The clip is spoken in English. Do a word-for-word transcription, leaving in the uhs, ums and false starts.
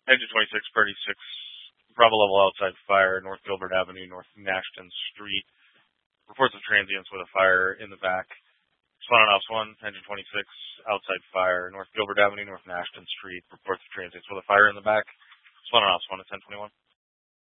Engine twenty-six, Purdy six, Bravo level outside fire, North Gilbert Avenue, North Nashton Street. Reports of transients with a fire in the back. Swan and Ops one, Engine twenty-six, outside fire, North Gilbert Avenue, North Nashton Street. Reports of transients with a fire in the back. Swan and Ops one at ten twenty-one.